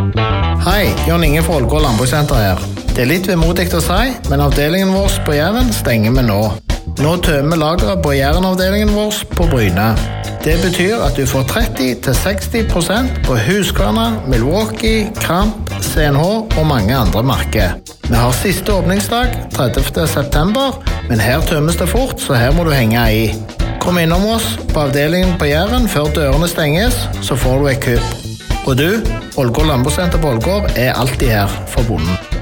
Hei, Jon Inge fra Ålgård Landbrukssenter her. Det litt vemodigt å si, men avdelingen vår på Jæren stenger vi nå. Nå tømmer lageret på Jæren-avdelingen vår på Bryne. Det betyr at du får 30-60% på Husqvarna, Milwaukee, Kramp, CNH og mange andre merker. Vi har siste åpningsdag, 30. september, men her tømmes det fort, så her må du henge i. Kom innom oss på avdelingen på Jæren før dørene stenges, så får du et kupp. Og du, Ålgård Landbrukssenter på Ålgård alltid her for bonden.